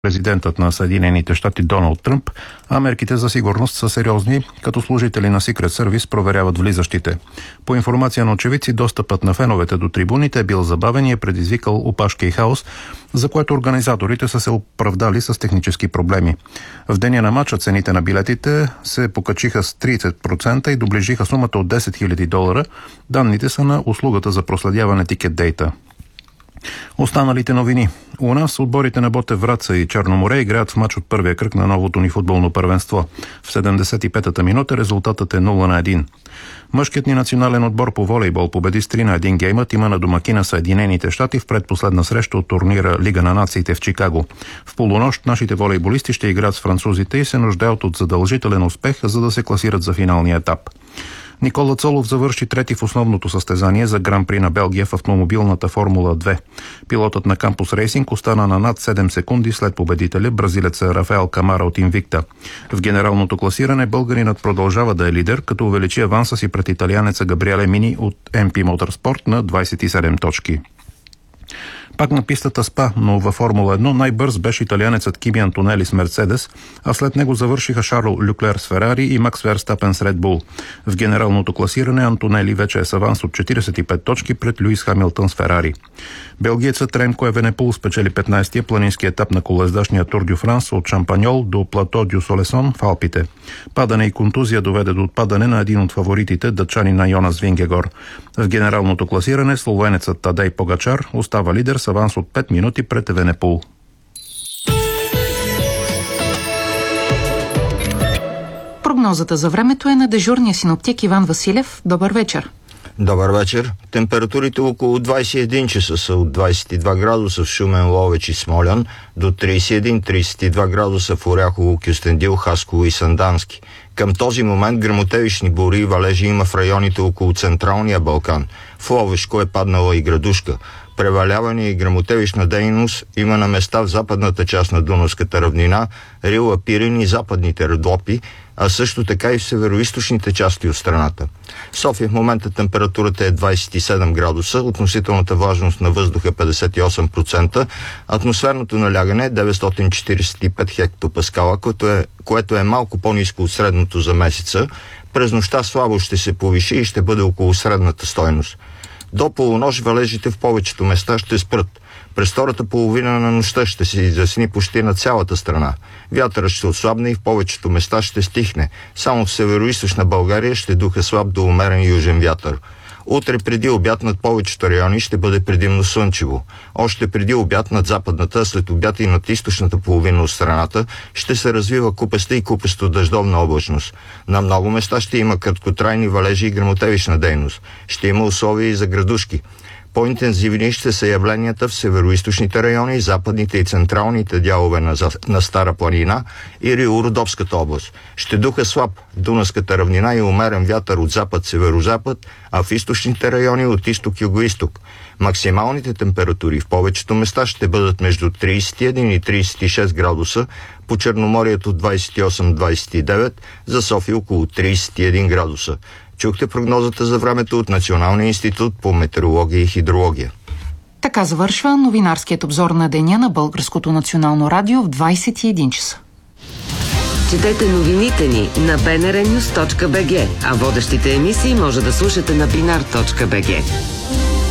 президентът на Съединените щати Доналд Тръмп, а мерките за сигурност са сериозни, като служители на Secret Service проверяват влизащите. По информация на очевидци, достъпът на феновете до трибуните е бил забавен и е предизвикал опашки и хаос, за което организаторите са се оправдали с технически проблеми. В деня на матча цените на билетите се покачиха с 30% и доближиха сумата от $10 000. Данните са на услугата за проследяване TicketData. Останалите новини. У нас отборите на Ботев Враца и Черноморе играят в матч от първия кръг на новото ни футболно първенство. В 75-та минута резултатът е 0-1. Мъжкият ни национален отбор по волейбол победи с 3-1 гейма тима на домакина Съединените щати в предпоследна среща от турнира Лига на нациите в Чикаго. В полунощ нашите волейболисти ще играят с французите и се нуждаят от задължителен успех, за да се класират за финалния етап. Никола Цолов завърши трети в основното състезание за Гран-при на Белгия в автомобилната Формула 2. Пилотът на Кампус Рейсинг остана на над 7 секунди след победителя, бразилеца Рафаел Камара от Инвикта. В генералното класиране българинът продължава да е лидер, като увеличи аванса си пред италианеца Габриеле Мини от MP Motorsport на 27 точки. Пак на пистата СПА, но във Формула 1 най-бърз беше италианецът Кими Антонели с Мерцедес, а след него завършиха Шарл Люклер с Ферари и Макс Верстапен с Ред Бул. В генералното класиране Антонели вече е с аванс от 45 точки пред Люис Хамилтън с Ферари. Белгиецът Ремко Евенепул спечели 15-тия планински етап на колездашния Тур дю Франс от Шампаньол до Плато дю Солесон в Алпите. Падане и контузия доведе до отпадане на един от фаворитите, датчанина Йонас Вингегор. В генералното класиране словенецът Тадей Погачар остава лидер с аванс от 5 минути пред Евенепул. Прогнозата за времето е на дежурния синоптик Иван Василев. Добър вечер. Добър вечер. Температурите около 21 часа са от 22 градуса в Шумен, Ловеч и Смолян до 31-32 градуса в Оряхово, Кюстендил, Хасково и Сандански. Към този момент гръмотевични бури и валежи има в районите около Централния Балкан. В Ловешко е паднала и градушка. Преваляване и гръмотевична дейност има на места в западната част на Дунавската равнина, Рила, Пирин и западните Родопи, а също така и в североизточните части от страната. В София в момента температурата е 27 градуса, относителната влажност на въздуха 58%, атмосферното налягане е 945 хектопаскала, което е малко по-ниско от средното за месеца. През нощта слабо ще се повиши и ще бъде около средната стойност. До полунощ валежите в повечето места ще спрат. През втората половина на нощта ще се изясни почти на цялата страна. Вятърът ще отслабне и в повечето места ще стихне. Само в североизточна България ще духа слаб до умерен южен вятър. Утре преди обяд над повечето райони ще бъде предимно слънчево. Още преди обяд над западната, след обяд и над източната половина от страната ще се развива купеста и купесто дъждовна облачност. На много места ще има краткотрайни валежи и гръмотевична дейност. Ще има условия и за градушки. По-интензивни ще са явленията в североизточните райони, западните и централните дялове на Стара планина и Рило-Родопската област. Ще духа слаб Дунавската равнина и умерен вятър от запад-северозапад, а в източните райони от изток-югоизток. Максималните температури в повечето места ще бъдат между 31 и 36 градуса, по Черноморието 28-29, за София около 31 градуса. Чухте прогнозата за времето от Националния институт по метеорология и хидрология. Така завършва новинарският обзор на деня на Българското национално радио в 21 часа. Четете новините ни на bnrnews.bg, а водещите емисии може да слушате на binar.bg.